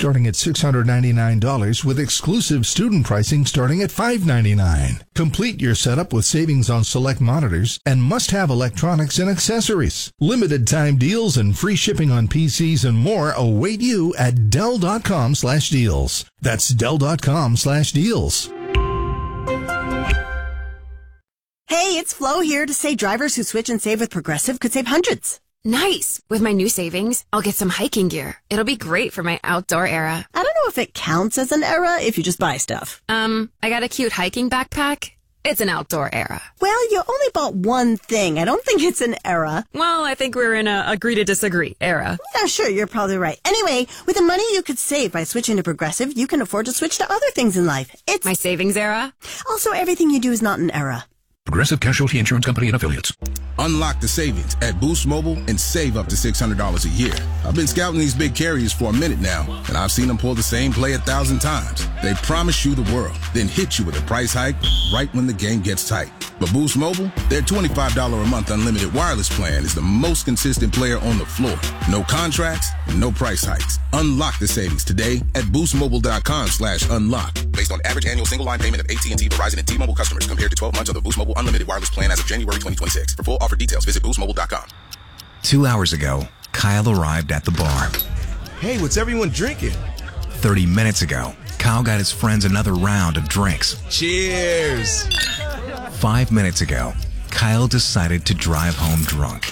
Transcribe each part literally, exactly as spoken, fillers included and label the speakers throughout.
Speaker 1: starting at six hundred ninety-nine dollars with exclusive student pricing starting at five hundred ninety-nine dollars. Complete your setup with savings on select monitors and must-have electronics and accessories. Limited time deals and free shipping on P Cs and more await you at Dell.com slash deals. That's Dell.com slash deals.
Speaker 2: Hey, it's Flo here to say drivers who switch and save with Progressive could save hundreds.
Speaker 3: Nice. With my new savings, I'll get some hiking gear. It'll be great for my outdoor era.
Speaker 2: I don't know if it counts as an era if you just buy stuff.
Speaker 3: Um, I got a cute hiking backpack. It's an outdoor era.
Speaker 2: Well, you only bought one thing. I don't think it's an era.
Speaker 3: Well, I think we're in a agree to disagree era.
Speaker 2: Yeah, sure, you're probably right. Anyway, with the money you could save by switching to Progressive, you can afford to switch to other things in life. It's
Speaker 3: my savings era.
Speaker 2: Also, everything you do is not an era.
Speaker 4: Progressive Casualty Insurance Company and Affiliates.
Speaker 5: Unlock the savings at Boost Mobile and save up to six hundred dollars a year. I've been scouting these big carriers for a minute now, and I've seen them pull the same play a thousand times. They promise you the world, then hit you with a price hike right when the game gets tight. But Boost Mobile, their twenty-five dollars a month unlimited wireless plan is the most consistent player on the floor. No contracts, no price hikes. Unlock the savings today at boostmobile.com slash unlock. Based on average annual single line payment of A T and T, Verizon, and T-Mobile customers compared to twelve months of the Boost Mobile unlimited wireless plan as of January twenty twenty-six. For full offer details, visit boost mobile dot com.
Speaker 6: Two hours ago, Kyle arrived at the bar.
Speaker 7: Hey, what's everyone drinking?
Speaker 6: Thirty minutes ago, Kyle got his friends another round of drinks.
Speaker 7: Cheers!
Speaker 6: Five minutes ago, Kyle decided to drive home drunk.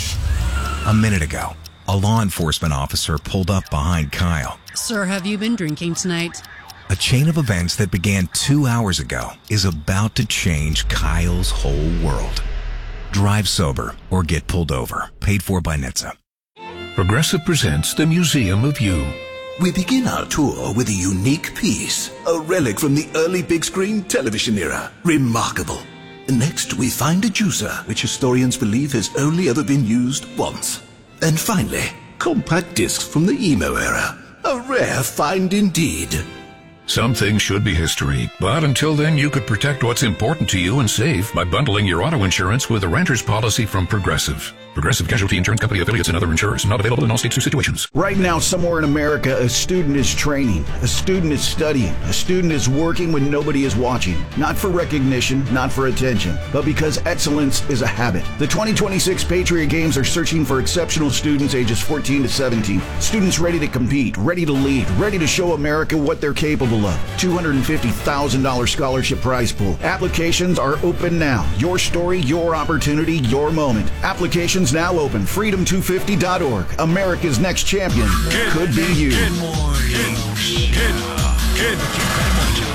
Speaker 6: A minute ago, a law enforcement officer pulled up behind Kyle.
Speaker 8: Sir, have you been drinking tonight?
Speaker 6: A chain of events that began two hours ago is about to change Kyle's whole world. Drive sober or get pulled over. Paid for by N H T S A.
Speaker 4: Progressive presents the Museum of You.
Speaker 9: We begin our tour with a unique piece, a relic from the early big screen television era. Remarkable. Next, we find a juicer, which historians believe has only ever been used once. And finally, compact discs from the emo era. A rare find indeed.
Speaker 4: Some things should be history, but until then you could protect what's important to you and save by bundling your auto insurance with a renter's policy from Progressive. Progressive Casualty Insurance Company, affiliates, and other insurers. Not available in all states or situations.
Speaker 10: Right now, somewhere in America, a student is training, a student is studying, a student is working when nobody is watching. Not for recognition, not for attention, but because excellence is a habit. The twenty twenty-six Patriot Games are searching for exceptional students ages fourteen to seventeen. Students ready to compete, ready to lead, ready to show America what they're capable of. two hundred fifty thousand dollars scholarship prize pool. Applications are open now. Your story, your opportunity, your moment. Applications now open. freedom two fifty dot org. America's next champion could be you.
Speaker 11: Good morning. Good, good, good.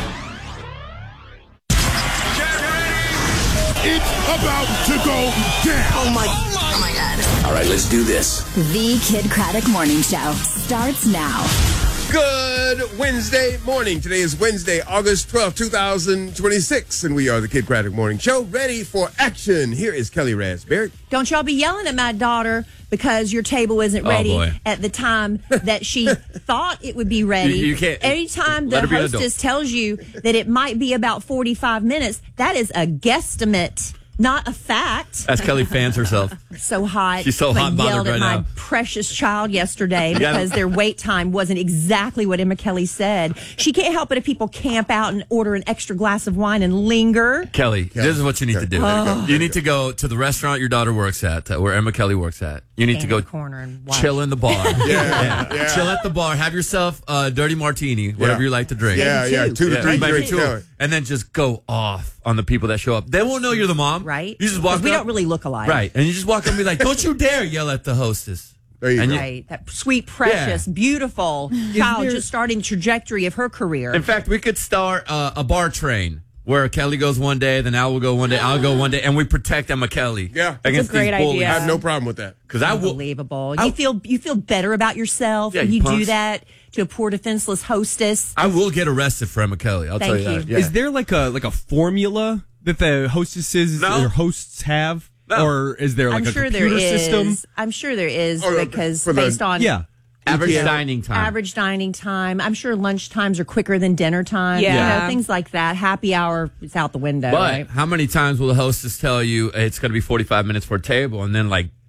Speaker 12: It's about to go down.
Speaker 2: Oh my, oh my God.
Speaker 9: All right, let's do this.
Speaker 13: The Kid Craddock Morning Show starts now.
Speaker 7: Good Wednesday morning. Today is Wednesday, August twelfth, twenty twenty-six, and we are the Kid Craddock Morning Show, ready for action. Here is Kelly Raspberry.
Speaker 14: Don't y'all be yelling at my daughter because your table isn't
Speaker 15: Oh,
Speaker 14: ready
Speaker 15: boy.
Speaker 14: at the time that she thought it would be ready.
Speaker 15: You- you can't-
Speaker 14: Anytime
Speaker 15: let
Speaker 14: the
Speaker 15: her be an adult.
Speaker 14: hostess tells you that it might be about forty-five minutes, that is a guesstimate, not a fact.
Speaker 15: As Kelly fans herself.
Speaker 14: So hot.
Speaker 15: She's so
Speaker 14: I
Speaker 15: hot and bothered
Speaker 14: yelled at
Speaker 15: right
Speaker 14: my
Speaker 15: now.
Speaker 14: precious child yesterday
Speaker 15: You gotta-
Speaker 14: because their wait time wasn't exactly what Emma Kelly said. She can't help it if people camp out and order an extra glass of wine and linger.
Speaker 15: Kelly, this is what you need to do.
Speaker 14: Oh.
Speaker 15: You need to go to the restaurant your daughter works at, uh, where Emma Kelly works at. You need
Speaker 14: Stand
Speaker 15: to go
Speaker 14: in the corner and watch.
Speaker 15: chill in the bar.
Speaker 7: Yeah, yeah.
Speaker 15: Chill at the bar. Have yourself a dirty martini, whatever
Speaker 7: Yeah.
Speaker 15: you like to drink.
Speaker 7: Yeah, yeah, two to three
Speaker 15: maybe
Speaker 7: drinks,
Speaker 15: two.
Speaker 7: yeah.
Speaker 15: And then just go off on the people that show up. They won't know you're the mom.
Speaker 14: Right.
Speaker 15: You just walk
Speaker 14: 'Cause we
Speaker 15: up.
Speaker 14: don't really look alike.
Speaker 15: Right. And you just walk up and be like, don't you dare yell at the hostess.
Speaker 7: There you
Speaker 15: And
Speaker 7: go.
Speaker 15: you-
Speaker 14: Right. That sweet, precious, beautiful child
Speaker 15: there-
Speaker 14: just starting the trajectory of her career.
Speaker 15: In fact, we could start uh, a bar train where Kelly goes one day, then Al will go one day, I'll go one day, and we protect Emma Kelly.
Speaker 7: Yeah.
Speaker 15: Against
Speaker 14: That's a great
Speaker 15: these bullies.
Speaker 14: idea.
Speaker 7: I have no problem with that.
Speaker 15: Because I will.
Speaker 14: Unbelievable.
Speaker 15: I-
Speaker 14: you feel you feel better about yourself
Speaker 15: Yeah,
Speaker 14: when
Speaker 15: you
Speaker 14: you do
Speaker 15: punks.
Speaker 14: that to a poor defenseless hostess.
Speaker 15: I will get arrested for Emma Kelly. I'll
Speaker 14: Thank
Speaker 15: tell you,
Speaker 14: you.
Speaker 15: that. Yeah.
Speaker 16: Is there like a like a formula that the hostesses
Speaker 15: No.
Speaker 16: or hosts have,
Speaker 15: No.
Speaker 16: or is there like
Speaker 14: I'm
Speaker 16: a
Speaker 14: sure there
Speaker 16: computer
Speaker 14: is.
Speaker 16: system?
Speaker 14: I'm sure there is
Speaker 7: Oh,
Speaker 14: because
Speaker 7: for the-
Speaker 14: based on
Speaker 16: Yeah.
Speaker 15: Average
Speaker 14: you know,
Speaker 15: dining time.
Speaker 14: average dining time. I'm sure lunch times are quicker than dinner time.
Speaker 8: Yeah.
Speaker 14: You know, things like that. Happy hour is out the window.
Speaker 15: But
Speaker 14: right?
Speaker 15: how many times will the hostess tell you it's going to be forty-five minutes for a table, and then like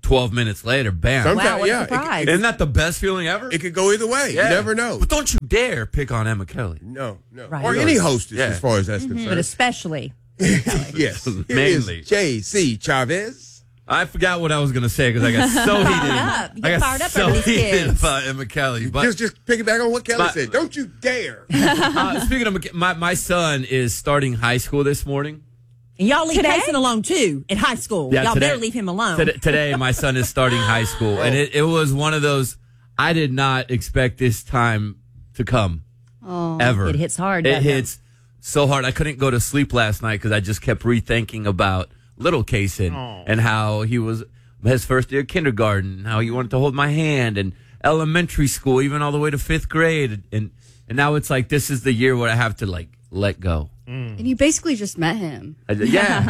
Speaker 15: twelve minutes later, bam.
Speaker 7: Sometimes,
Speaker 14: Wow, what a
Speaker 7: yeah, it-
Speaker 14: surprise.
Speaker 15: Isn't that the best feeling ever?
Speaker 7: It could go either way.
Speaker 15: Yeah.
Speaker 7: You never know.
Speaker 15: But don't you dare pick on Emma Kelly.
Speaker 7: No, no.
Speaker 14: Right.
Speaker 7: Or any hostess,
Speaker 15: Yeah.
Speaker 7: as far as that's
Speaker 14: But
Speaker 7: concerned.
Speaker 14: especially.
Speaker 7: Yes. Here
Speaker 15: Mainly.
Speaker 7: is J C Chavez.
Speaker 15: I forgot what I was going to say because I got so heated.
Speaker 14: up. You get
Speaker 15: I got
Speaker 14: fired up
Speaker 15: so
Speaker 14: over these
Speaker 15: heated
Speaker 14: kids.
Speaker 15: about Emma Kelly. But
Speaker 7: Just, just piggyback on what Kelly
Speaker 15: But-
Speaker 7: said. Don't you dare.
Speaker 15: uh, speaking of, my, my son is starting high school this morning.
Speaker 14: And y'all leave
Speaker 2: Today?
Speaker 14: Kason alone, too, in high school.
Speaker 15: Yeah,
Speaker 14: y'all
Speaker 15: today-
Speaker 14: better leave him alone.
Speaker 15: Today, today, my son is starting high school, and it, it was one of those. I did not expect this time to come
Speaker 2: Oh.
Speaker 15: ever.
Speaker 14: It hits hard,
Speaker 15: It
Speaker 14: doesn't it?
Speaker 15: hits so hard. I couldn't go to sleep last night because I just kept rethinking about little Kason and how he was his first year of kindergarten, how he wanted to hold my hand, and elementary school, even all the way to fifth grade, and and now it's like this is the year where I have to like let go.
Speaker 17: And you basically just met him.
Speaker 15: I- yeah,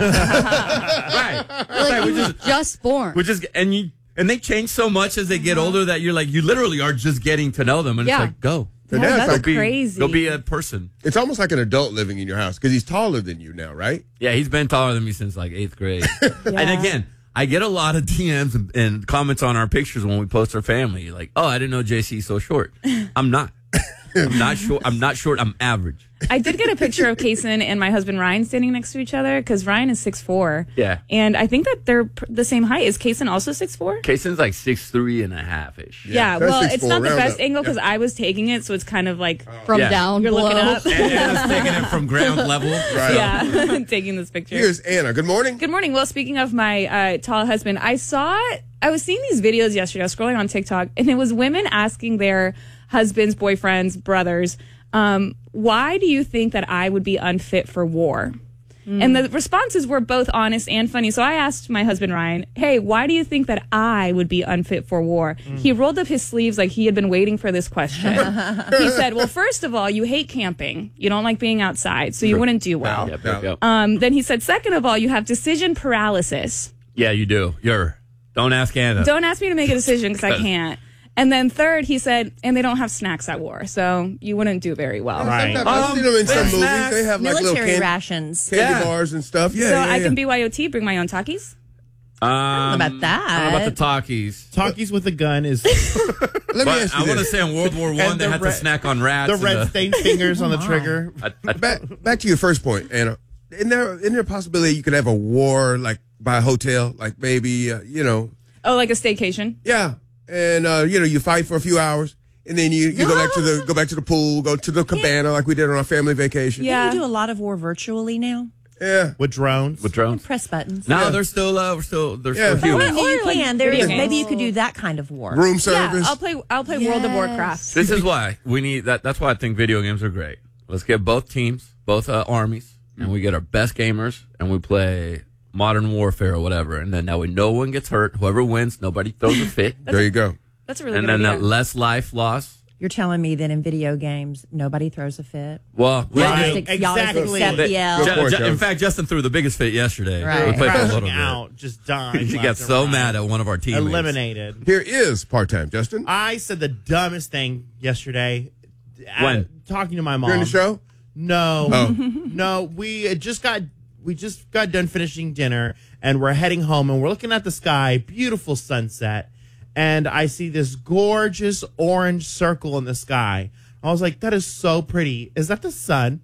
Speaker 15: right.
Speaker 17: Like,
Speaker 15: Right,
Speaker 17: he
Speaker 15: we
Speaker 17: was
Speaker 15: just-
Speaker 17: just born.
Speaker 15: Which is and you and they change so much as they get older that you're like you literally are just getting to know them, and
Speaker 17: Yeah.
Speaker 15: it's like go.
Speaker 7: So now it's
Speaker 15: Go
Speaker 7: like
Speaker 15: be-
Speaker 18: crazy.
Speaker 15: Go be a person.
Speaker 7: It's almost like an adult living in your house because he's taller than you now, right?
Speaker 15: Yeah, he's been taller than me since like eighth grade. And again, I get a lot of D Ms and, and comments on our pictures when we post our family. Like, oh, I didn't know J C's so short. I'm not. I'm not short. I'm not short. I'm average.
Speaker 18: I did get a picture of Kason and my husband Ryan standing next to each other because Ryan is six foot four.
Speaker 15: Yeah.
Speaker 18: And I think that they're pr- the same height. Is Kason also six foot four?
Speaker 15: Kason's like six three and a half ish.
Speaker 18: Yeah,
Speaker 7: that's
Speaker 18: well,
Speaker 7: six
Speaker 18: it's
Speaker 7: four,
Speaker 18: not the
Speaker 7: round
Speaker 18: best
Speaker 7: up.
Speaker 18: angle because I was taking it, so it's kind of like
Speaker 17: From
Speaker 15: Yeah.
Speaker 17: down
Speaker 18: you're looking
Speaker 17: below.
Speaker 18: up.
Speaker 15: Anna's taking it from ground level.
Speaker 7: Right.
Speaker 18: Yeah, taking this picture.
Speaker 7: Here's Anna. Good morning.
Speaker 18: Good morning. Well, speaking of my uh, tall husband, I saw, I was seeing these videos yesterday. I was scrolling on TikTok, and it was women asking their husbands, boyfriends, brothers, um, why do you think that I would be unfit for war? And the responses were both honest and funny. So I asked my husband, Ryan, hey, why do you think that I would be unfit for war? He rolled up his sleeves like he had been waiting for this question. He said, well, first of all, you hate camping. You don't like being outside, so you wouldn't do well.
Speaker 15: Yep, yep, yep.
Speaker 18: Um, then he said, second of all, you have decision paralysis.
Speaker 15: Yeah, you do. You're. Don't ask Anna.
Speaker 18: Don't ask me to make a decision because I can't. And then third, he said, and they don't have snacks at war, so you wouldn't do very well.
Speaker 7: Right. I've seen them in some
Speaker 15: there's
Speaker 7: movies.
Speaker 15: snacks.
Speaker 7: They have like little
Speaker 14: Military
Speaker 7: can-
Speaker 14: rations.
Speaker 7: candy
Speaker 15: Yeah.
Speaker 7: bars and stuff. Yeah,
Speaker 18: so
Speaker 7: yeah,
Speaker 18: I
Speaker 7: yeah.
Speaker 18: can B Y O T, bring my own Takis.
Speaker 15: Um,
Speaker 14: I don't know about
Speaker 15: I don't know about
Speaker 14: that.
Speaker 15: the talkies.
Speaker 16: Talkies with a gun is
Speaker 7: Let me
Speaker 15: But
Speaker 7: ask you
Speaker 15: I want to
Speaker 7: this.
Speaker 15: say in World War One
Speaker 16: And
Speaker 15: they
Speaker 16: the
Speaker 15: had
Speaker 16: red-
Speaker 15: to snack on rats.
Speaker 16: the
Speaker 15: and
Speaker 16: red stained fingers on the trigger.
Speaker 15: I, I,
Speaker 7: back, back to your first point, Anna. Isn't there, isn't there a possibility you could have a war like by a hotel? Like maybe, uh, you know,
Speaker 18: Oh, like a staycation?
Speaker 7: yeah. And, uh, you know, you fight for a few hours. And then you, you go back to the go back to the pool, go to the cabana like we did on our family vacation.
Speaker 18: Yeah.
Speaker 14: You do a lot of war virtually now.
Speaker 7: Yeah.
Speaker 16: With drones.
Speaker 15: with drones.
Speaker 14: Press buttons.
Speaker 15: No,
Speaker 7: Yeah.
Speaker 15: they're still. Uh, we're still. They're
Speaker 7: Yeah.
Speaker 15: still
Speaker 14: Oh,
Speaker 15: human.
Speaker 14: you
Speaker 18: Or, like,
Speaker 14: can. There
Speaker 18: video
Speaker 14: is.
Speaker 18: games.
Speaker 14: Maybe you could do that kind of war.
Speaker 7: Room
Speaker 18: Yeah,
Speaker 7: service.
Speaker 18: I'll play. I'll play World of Warcraft.
Speaker 15: This is why we need that. That's why I think video games are great. Let's get both teams, both uh, armies, and we get our best gamers, and we play Modern Warfare or whatever. And then that way, no one gets hurt. Whoever wins, nobody throws a fit.
Speaker 7: there you go.
Speaker 18: That's a really
Speaker 15: And
Speaker 18: good
Speaker 15: then
Speaker 18: idea.
Speaker 15: that less life loss.
Speaker 14: You're telling me that in video games, nobody throws a fit?
Speaker 15: Well, we
Speaker 14: Y'all
Speaker 16: Right.
Speaker 14: just, y'all just
Speaker 16: Exactly.
Speaker 14: accept the L.
Speaker 7: Good
Speaker 15: Ju-
Speaker 7: point,
Speaker 15: Ju-
Speaker 7: Joe.
Speaker 15: in fact, Justin threw the biggest fit yesterday.
Speaker 14: Right.
Speaker 15: We played for a
Speaker 16: Crashing
Speaker 15: little bit.
Speaker 16: out, just dying.
Speaker 15: She
Speaker 16: left
Speaker 15: got
Speaker 16: and
Speaker 15: so
Speaker 16: right.
Speaker 15: mad at one of our teammates.
Speaker 16: Eliminated.
Speaker 7: Here is part-time, Justin.
Speaker 16: I said the dumbest thing yesterday. at-
Speaker 15: When?
Speaker 16: talking to my mom
Speaker 7: During the show?
Speaker 16: No,
Speaker 7: Oh.
Speaker 16: no. We had just got we just got done finishing dinner, and we're heading home, and we're looking at the sky, beautiful sunset, and I see this gorgeous orange circle in the sky. I was like, "That is so pretty. Is that the sun?"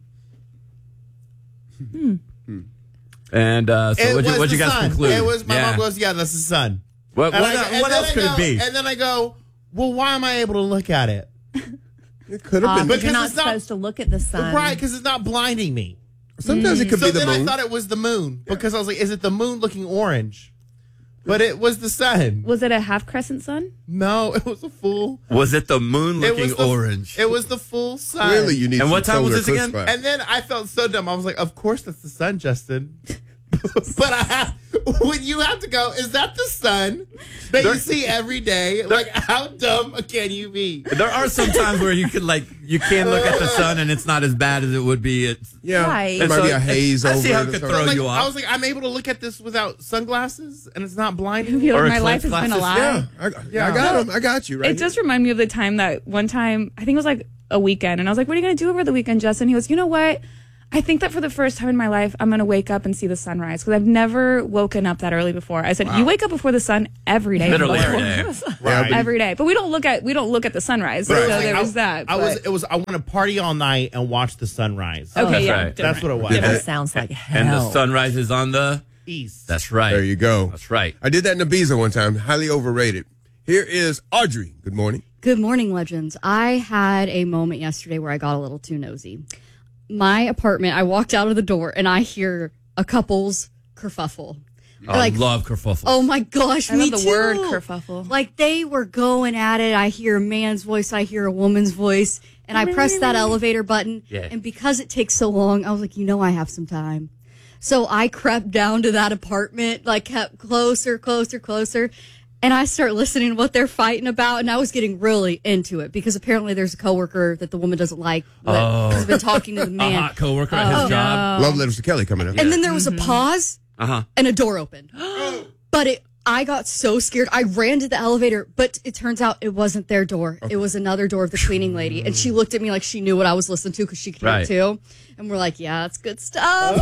Speaker 15: And uh, so,
Speaker 16: It
Speaker 15: what'd you,
Speaker 16: was
Speaker 15: what'd you
Speaker 16: the
Speaker 15: guys
Speaker 16: sun.
Speaker 15: conclude?
Speaker 16: It was. My
Speaker 15: Yeah.
Speaker 16: mom goes, "Yeah, that's the sun."
Speaker 15: What,
Speaker 16: And
Speaker 15: what,
Speaker 16: I-
Speaker 15: what
Speaker 16: and then
Speaker 15: else
Speaker 16: I
Speaker 15: could
Speaker 16: go-
Speaker 15: it be?
Speaker 16: And then I go, "Well, why am I able to look at it?"
Speaker 7: It could have
Speaker 14: Um,
Speaker 7: been.
Speaker 14: you're not
Speaker 16: it's not-
Speaker 14: supposed to look at the sun.
Speaker 16: Right, because it's not blinding me.
Speaker 7: Sometimes it could
Speaker 16: So
Speaker 7: be the
Speaker 16: then
Speaker 7: moon.
Speaker 16: I thought it was the moon because I was like, "Is it the moon looking orange?" But it was the sun.
Speaker 18: Was it a half crescent sun?
Speaker 16: No, it was a full.
Speaker 15: Was it the moon
Speaker 16: It
Speaker 15: looking
Speaker 16: was the,
Speaker 15: orange?
Speaker 16: It was the full sun.
Speaker 7: Clearly, you need.
Speaker 15: And
Speaker 7: some
Speaker 15: what time was
Speaker 7: solar
Speaker 15: this again?
Speaker 7: eclipse.
Speaker 16: And then I felt so dumb. I was like, "Of course that's the sun, Justin." But I have, when you have to go, is that the sun that you see every day? Like, how dumb can you be?
Speaker 15: There are some times where you can like you can look at the sun and it's not as bad as it would be. It's
Speaker 7: Yeah,
Speaker 14: Right.
Speaker 7: there might
Speaker 15: And
Speaker 7: be
Speaker 15: so
Speaker 7: a haze
Speaker 15: I
Speaker 7: over
Speaker 15: see how
Speaker 7: it.
Speaker 15: it
Speaker 7: or
Speaker 15: could
Speaker 7: something.
Speaker 15: throw
Speaker 16: Like,
Speaker 15: you
Speaker 16: I
Speaker 15: off.
Speaker 16: was like, I'm able to look at this without sunglasses, and it's not blinding
Speaker 18: I
Speaker 16: me.
Speaker 18: feel
Speaker 15: Or
Speaker 18: like my life
Speaker 15: eclipse
Speaker 18: has been a
Speaker 15: glasses.
Speaker 18: lie.
Speaker 7: Yeah, I, yeah, I got him. I got you right.
Speaker 18: It just reminded me of the time that one time, I think it was like a weekend, and I was like, what are you going to do over the weekend, Justin? He goes, you know what? I think that for the first time in my life, I'm going to wake up and see the sunrise because I've never woken up that early before. I said,
Speaker 7: Wow.
Speaker 18: you wake up before the sun every day.
Speaker 15: Literally
Speaker 18: before.
Speaker 15: every day.
Speaker 16: Right.
Speaker 18: Every day. But we don't look at we don't look at the sunrise.
Speaker 16: Right.
Speaker 18: So
Speaker 16: Like,
Speaker 18: there
Speaker 16: I-
Speaker 18: was that.
Speaker 16: I was.
Speaker 18: but-
Speaker 16: It was. I want to party all night and watch the sunrise.
Speaker 18: Okay,
Speaker 15: That's
Speaker 18: yeah,
Speaker 15: right.
Speaker 16: That's what it was.
Speaker 2: That sounds like hell.
Speaker 15: And the sunrise is on the
Speaker 16: East.
Speaker 15: That's right.
Speaker 7: There you go.
Speaker 15: That's right.
Speaker 7: I did that in Ibiza one time. Highly overrated. Here is Audrey. Good morning.
Speaker 17: Good morning, legends. I had a moment yesterday where I got a little too nosy. My apartment, I walked out of the door and I hear a couple's kerfuffle.
Speaker 15: I love kerfuffle.
Speaker 17: Oh my gosh,
Speaker 18: I
Speaker 17: me
Speaker 18: love the
Speaker 17: too.
Speaker 18: word kerfuffle.
Speaker 17: Like they were going at it. I hear a man's voice, I hear a woman's voice, and I press that elevator button.
Speaker 15: Yeah.
Speaker 17: And because it takes so long, I was like, you know, I have some time. So I crept down to that apartment, like kept closer, closer, closer. And I start listening to what they're fighting about, and I was getting really into it because apparently there's a coworker that the woman doesn't like that
Speaker 15: Oh.
Speaker 17: has been talking to the
Speaker 15: A
Speaker 17: man.
Speaker 15: hot coworker at his job.
Speaker 7: Love letters to Kelly coming up.
Speaker 17: And then there was a pause,
Speaker 15: Uh huh.
Speaker 17: and a door opened. But it, I got so scared. I ran to the elevator, but it turns out it wasn't their door. It was another door of the cleaning lady. And she looked at me like she knew what I was listening to because she could hear
Speaker 15: Right.
Speaker 17: it too. And we're like, yeah, that's good stuff.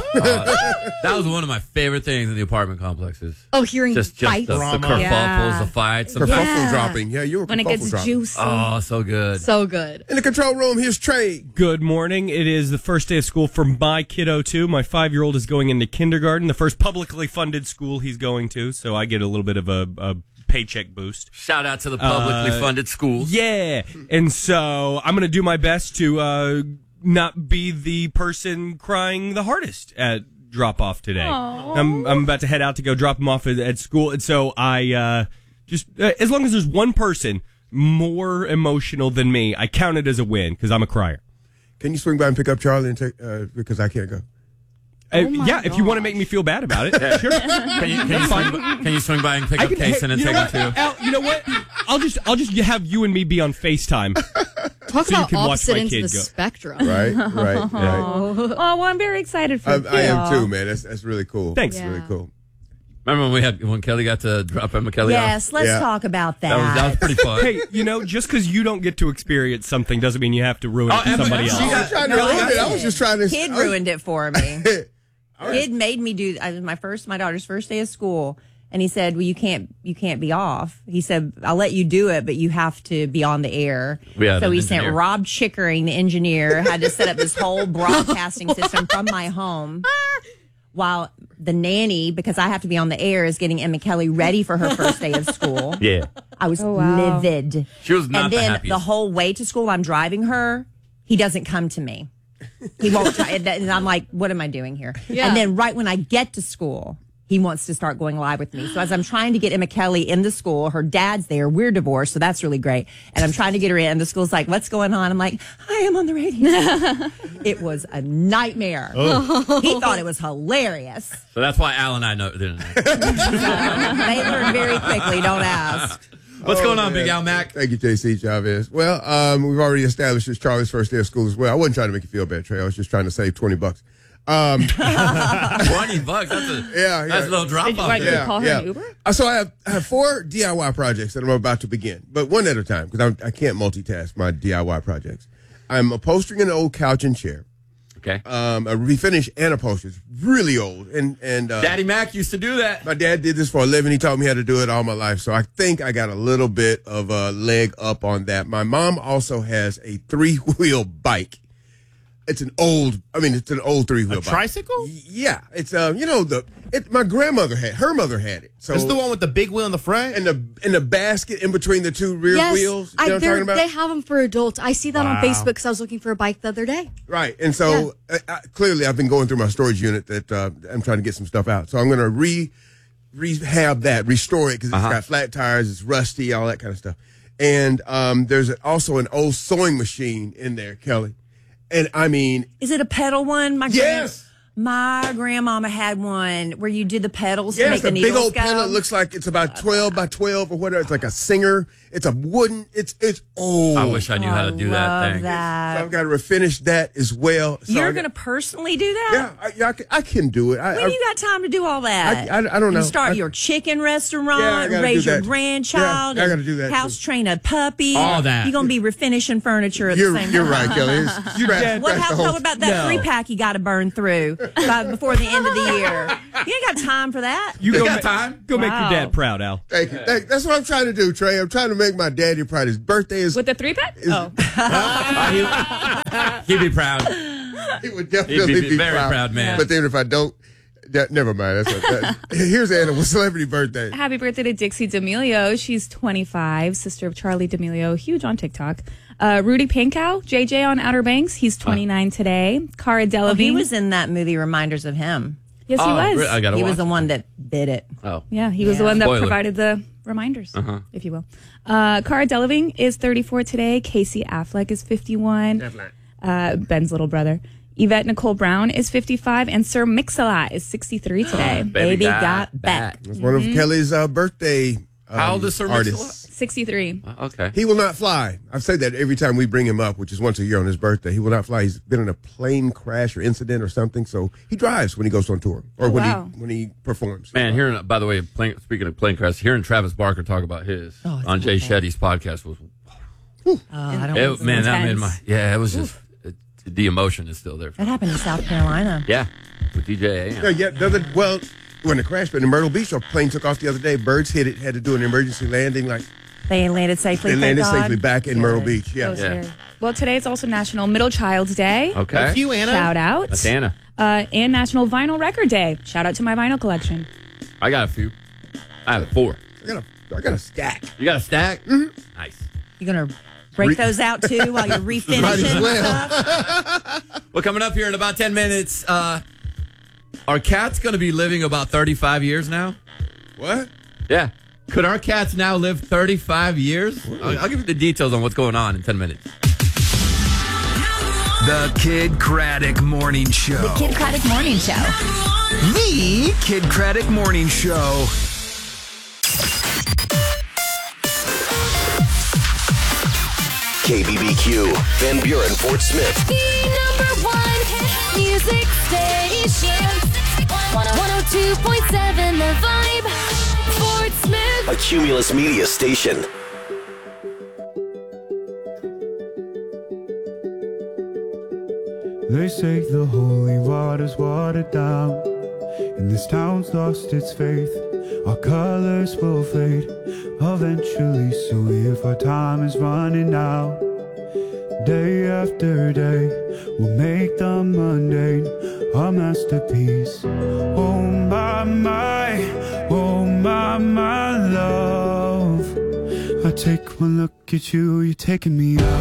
Speaker 15: That was one of my favorite things in the apartment complexes.
Speaker 17: Oh, hearing
Speaker 15: Just, just
Speaker 17: fights.
Speaker 15: the, the
Speaker 16: Drama.
Speaker 15: kerfuffles,
Speaker 18: Yeah.
Speaker 15: the fights.
Speaker 7: Kerfuffle
Speaker 17: Yeah.
Speaker 7: dropping. Yeah, you were
Speaker 18: when it
Speaker 7: kerfuffle
Speaker 18: gets
Speaker 7: dropping.
Speaker 18: juicy.
Speaker 15: Oh, so good.
Speaker 17: So good.
Speaker 7: In the control room, here's Trey.
Speaker 19: Good morning. It is the first day of school for my kiddo, too. My five-year-old is going into kindergarten, the first publicly funded school he's going to, so I get a little bit of a, a paycheck boost.
Speaker 15: Shout out to the publicly
Speaker 19: Uh,
Speaker 15: funded schools.
Speaker 19: Yeah. And so I'm going to do my best to uh, not be the person crying the hardest at drop-off today. I'm, I'm about to head out to go drop him off at, at school, and so I uh, just, uh, as long as there's one person more emotional than me, I count it as a win, because I'm a crier.
Speaker 7: Can you swing by and pick up Charlie and take, uh, because I can't go.
Speaker 19: Uh, yeah, if you want to make me feel bad about it, sure.
Speaker 15: Can you, can, you swing, by- can you swing by and pick
Speaker 19: I
Speaker 15: up
Speaker 19: can-
Speaker 15: Kason and
Speaker 19: you
Speaker 15: take
Speaker 19: know
Speaker 15: him
Speaker 19: what?
Speaker 15: too?
Speaker 19: Al, you know what? I'll just I'll just have you and me be on FaceTime.
Speaker 17: Talk
Speaker 19: So you
Speaker 17: about
Speaker 19: can watch
Speaker 17: opposite
Speaker 19: my
Speaker 17: ends of
Speaker 19: kid
Speaker 17: the
Speaker 19: go.
Speaker 17: spectrum.
Speaker 7: Right, right, right.
Speaker 18: Oh, well, I'm very excited for
Speaker 7: I,
Speaker 18: you.
Speaker 7: I am too, man. That's that's really cool.
Speaker 19: Thanks.
Speaker 7: That's really
Speaker 17: Yeah.
Speaker 7: cool.
Speaker 15: Remember when we had when Kelly got to drop Emma Kelly off?
Speaker 2: Yes, let's
Speaker 7: Yeah.
Speaker 2: talk about that.
Speaker 15: That was, that was pretty fun.
Speaker 19: Hey, you know, just because you don't get to experience something doesn't mean you have to ruin it
Speaker 15: Oh,
Speaker 19: for
Speaker 15: Emma-
Speaker 19: somebody
Speaker 15: she
Speaker 19: else.
Speaker 7: I was trying to
Speaker 2: No,
Speaker 7: ruin
Speaker 2: I
Speaker 7: it. I was just trying to.
Speaker 2: Kid
Speaker 7: I was-
Speaker 2: ruined it for me. Kid made me do. I was my first, my daughter's first day of school, and he said, "Well, you can't, you can't be off." He said, "I'll let you do it, but you have to be on the air."
Speaker 15: We had
Speaker 2: so
Speaker 15: an
Speaker 2: he
Speaker 15: engineer.
Speaker 2: sent Rob Chickering, the engineer, had to set up this whole broadcasting system from my home. While the nanny, because I have to be on the air, is getting Emma Kelly ready for her first day of school.
Speaker 15: Yeah.
Speaker 2: I was
Speaker 18: Oh, wow.
Speaker 2: livid.
Speaker 15: She was not
Speaker 2: And
Speaker 15: the
Speaker 2: then
Speaker 15: happiest.
Speaker 2: the whole way to school, I'm driving her. He doesn't come to me. He won't. Try, and I'm like, what am I doing here?
Speaker 17: Yeah.
Speaker 2: And then right when I get to school, he wants to start going live with me. So as I'm trying to get Emma Kelly in the school, her dad's there. We're divorced, so that's really great. And I'm trying to get her in. And the school's like, what's going on? I'm like, I am on the radio. It was a nightmare. He thought it was hilarious.
Speaker 15: So that's why Al and I know. Didn't know.
Speaker 2: They learn very quickly. Don't ask.
Speaker 15: What's
Speaker 7: Oh,
Speaker 15: going on,
Speaker 7: man.
Speaker 15: Big Al Mac?
Speaker 7: Thank you, J C Chavez. Well, um, we've already established it's Charlie's first day of school as well. I wasn't trying to make you feel bad, Trey. I was just trying to save twenty bucks. Um,
Speaker 15: Twenty bucks. That's a
Speaker 7: yeah, yeah.
Speaker 15: that's a little drop
Speaker 18: Did you
Speaker 15: off.
Speaker 18: like
Speaker 15: there.
Speaker 18: to call her an Uber?
Speaker 7: Uh, So I have, I have four D I Y projects that I'm about to begin, but one at a time because I can't multitask my D I Y projects. I'm upholstering an old couch and chair.
Speaker 15: Okay.
Speaker 7: Um, a refinish and upholstery. It's really old. And, and, uh,
Speaker 15: Daddy Mac used to do that.
Speaker 7: my dad did this for a living. He taught me how to do it all my life. So I think I got a little bit of a leg up on that. My mom also has a three wheel bike. It's an old, I mean, it's an old three wheel
Speaker 16: A
Speaker 7: bike.
Speaker 16: tricycle?
Speaker 7: Yeah. It's, um, you know, the, it, my grandmother had, her mother had it. So
Speaker 16: It's the one with the big wheel in the front?
Speaker 7: and the, and the basket in between the two rear
Speaker 17: Yes,
Speaker 7: wheels. You
Speaker 17: I,
Speaker 7: know what I'm
Speaker 17: they're-
Speaker 7: talking about?
Speaker 17: they have them for adults. I see that on
Speaker 16: Wow.
Speaker 17: Facebook because I was looking for a bike the other day.
Speaker 7: Right. And so uh, I, clearly I've been going through my storage unit that uh, I'm trying to get some stuff out. So I'm going to re rehab that, restore it because it's
Speaker 15: Uh-huh.
Speaker 7: got flat tires, it's rusty, all that kind of stuff. And um, there's also an old sewing machine in there, Kelly. And I mean,
Speaker 2: Is it a pedal one? My
Speaker 7: yes.
Speaker 2: My grandmama had one where you did the pedals to
Speaker 7: Yes,
Speaker 2: make the
Speaker 7: a big
Speaker 2: needles
Speaker 7: old
Speaker 2: go.
Speaker 7: pedal. It looks like it's about twelve by twelve or whatever. It's like a singer. It's a wooden. It's it's old.
Speaker 15: I wish I knew
Speaker 2: Oh,
Speaker 15: how to do that
Speaker 2: love
Speaker 15: thing.
Speaker 2: that.
Speaker 7: So I've got to refinish that as well. So
Speaker 2: You're
Speaker 7: I
Speaker 2: going to
Speaker 7: got-
Speaker 2: personally do that?
Speaker 7: Yeah, I, yeah, I, can, I can do it. I,
Speaker 2: When
Speaker 7: I,
Speaker 2: you got time to do all that?
Speaker 7: I- I- I don't know.
Speaker 2: You start
Speaker 7: I-
Speaker 2: your chicken restaurant,
Speaker 7: Yeah, I gotta
Speaker 2: raise
Speaker 7: do
Speaker 2: your
Speaker 7: that.
Speaker 2: grandchild,
Speaker 7: Yeah, I
Speaker 2: and
Speaker 7: gotta do that,
Speaker 2: house
Speaker 7: too.
Speaker 2: train a puppy.
Speaker 15: All that.
Speaker 2: You're going to be refinishing furniture at
Speaker 7: you're
Speaker 2: the same
Speaker 7: you're
Speaker 2: time.
Speaker 7: right, Kelly. It's,
Speaker 19: Your
Speaker 7: scratch-
Speaker 19: dad-
Speaker 2: What,
Speaker 7: scratch
Speaker 2: how,
Speaker 7: the whole-
Speaker 2: how about that
Speaker 19: No.
Speaker 2: three pack you got to burn through by, before the end of the year? You ain't got time for that.
Speaker 19: You
Speaker 15: You
Speaker 19: go
Speaker 15: got
Speaker 19: ma-
Speaker 15: time?
Speaker 19: Go make
Speaker 2: Wow.
Speaker 19: your dad proud, Al.
Speaker 7: Thank you. Thank, that's what I'm trying to do, Trey. I'm trying to make my daddy proud. His birthday is.
Speaker 18: With the three pack?
Speaker 7: is-
Speaker 18: Oh.
Speaker 15: He'd be proud.
Speaker 7: He would definitely
Speaker 15: He'd be
Speaker 7: be
Speaker 15: very
Speaker 7: proud.
Speaker 15: proud man.
Speaker 7: But then if I don't, that, never mind. That's what, that, here's Anna's celebrity birthday.
Speaker 18: Happy birthday to Dixie D'Amelio. She's twenty-five, sister of Charlie D'Amelio, huge on TikTok. Uh, Rudy Pankow, J J on Outer Banks. He's twenty-nine today. Cara
Speaker 2: Oh,
Speaker 18: Delevingne.
Speaker 2: he was in that movie, Reminders of Him.
Speaker 18: Yes, he
Speaker 15: Oh,
Speaker 18: was.
Speaker 15: re- I gotta
Speaker 2: He
Speaker 15: watch
Speaker 2: was the one that did it.
Speaker 15: Oh.
Speaker 18: Yeah, he was
Speaker 2: Yeah.
Speaker 18: the one that
Speaker 15: Spoiler.
Speaker 18: provided the reminders,
Speaker 15: Uh-huh.
Speaker 18: if you will. Uh, Cara Delevingne is thirty-four today. Casey Affleck is fifty-one. Uh, Ben's little brother. Yvette Nicole Brown is fifty-five. And Sir Mix-a-Lot is sixty-three today.
Speaker 2: Baby got back.
Speaker 7: That's one of Kelly's uh, birthday um,
Speaker 15: How old is Sir
Speaker 7: artists.
Speaker 15: Mix-a-Lot?
Speaker 18: sixty-three.
Speaker 15: Okay.
Speaker 7: He will not fly. I've said that every time we bring him up, which is once a year on his birthday. He will not fly. He's been in a plane crash or incident or something, so he drives when he goes on tour or
Speaker 18: Oh,
Speaker 7: when
Speaker 18: wow.
Speaker 7: he when he performs.
Speaker 15: Man, hearing, by the way, plane, speaking of plane crash, hearing Travis Barker talk about his
Speaker 2: Oh, it's
Speaker 15: on Jay
Speaker 2: okay.
Speaker 15: Shetty's podcast was,
Speaker 2: Oh, I don't
Speaker 15: it, man, that made
Speaker 18: intense.
Speaker 15: my, yeah, it was just, it, the emotion is still there.
Speaker 2: That happened in South Carolina.
Speaker 15: Yeah, with D J A M.
Speaker 7: Yeah, yeah. The other, well, when the crash, but in Myrtle Beach, a plane took off the other day. Birds hit it, had to do an emergency landing. Like
Speaker 2: They landed safely.
Speaker 7: they
Speaker 2: thank
Speaker 7: landed
Speaker 2: God.
Speaker 7: safely back in Myrtle Beach.
Speaker 18: That
Speaker 7: Yeah.
Speaker 18: was
Speaker 15: Yeah.
Speaker 18: scary. Well, today is also National Middle Child's Day.
Speaker 15: Okay.
Speaker 16: Thank you, Anna.
Speaker 18: Shout out.
Speaker 15: That's Anna.
Speaker 18: Uh, and National Vinyl Record Day. Shout out to my vinyl collection.
Speaker 15: I got a few. I have four.
Speaker 7: I got a, I got a stack.
Speaker 15: You got a stack? Mm-hmm. Nice.
Speaker 2: You gonna break
Speaker 7: Re-
Speaker 2: those out too while you're refinishing
Speaker 7: Might as well.
Speaker 2: stuff?
Speaker 15: Well, coming up here in about ten minutes, uh, our cat's going to be living about thirty-five years now.
Speaker 7: What?
Speaker 15: Yeah. Could our cats now live thirty-five years? I'll, I'll give you the details on what's going on in ten minutes.
Speaker 6: The Kid Craddock Morning Show.
Speaker 13: The Kid Craddock Morning Show.
Speaker 6: The Kid Craddock Morning Show.
Speaker 20: K B B Q, Van Buren, Fort Smith.
Speaker 21: The number one hit music station. one oh two point seven The Vibe. Fort Smith.
Speaker 20: A Cumulus Media station.
Speaker 22: They say the holy water's watered down, and this town's lost its faith. Our colors will fade eventually, so if our time is running out, day after day, we'll make the mundane our masterpiece. Oh my, my, oh my, my love. I take one look at you, you're taking me out.